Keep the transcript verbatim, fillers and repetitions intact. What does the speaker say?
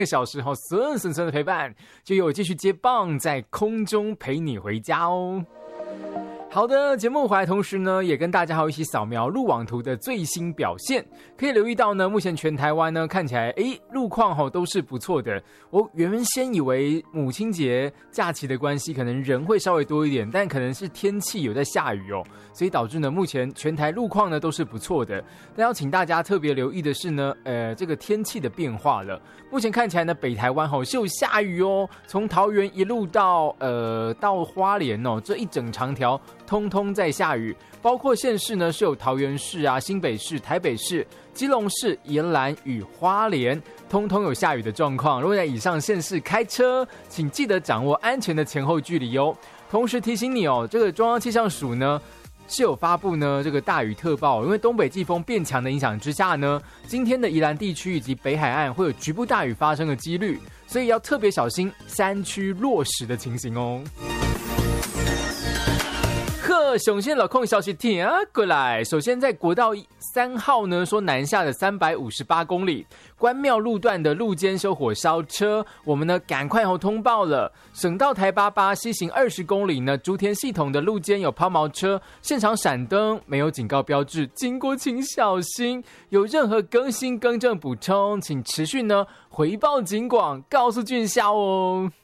个小时后顺顺顺的陪伴，就由我继续接棒，在空中陪你回家哦。好的，节目回来同时呢，也跟大家好一起扫描路网图的最新表现。可以留意到呢，目前全台湾呢看起来，诶，路况吼都是不错的。我原先以为母亲节假期的关系，可能人会稍微多一点，但可能是天气有在下雨哦，所以导致呢，目前全台路况呢都是不错的。但要请大家特别留意的是呢，呃，这个天气的变化了。目前看起来呢，北台湾吼是有下雨哦，从桃园一路到呃到花莲哦，这一整长条。通通在下雨，包括县市呢是有桃园市啊、新北市、台北市、基隆市、宜兰与花莲，通通有下雨的状况。如果在以上县市开车，请记得掌握安全的前后距离哦。同时提醒你哦，这个中央气象署呢是有发布呢这个大雨特报，因为东北季风变强的影响之下呢，今天的宜兰地区以及北海岸会有局部大雨发生的几率，所以要特别小心山区落石的情形哦。呵，雄县老控消息听啊过来。首先在国道三号呢，说南下的三百五十八公里关庙路段的路肩修火烧车，我们呢赶快后通报了。省道台八八西行二十公里呢，竹田系统的路肩有抛锚车，现场闪灯，没有警告标志，经过请小心。有任何更新更正补充，请持续呢回报警广，告诉俊孝哦。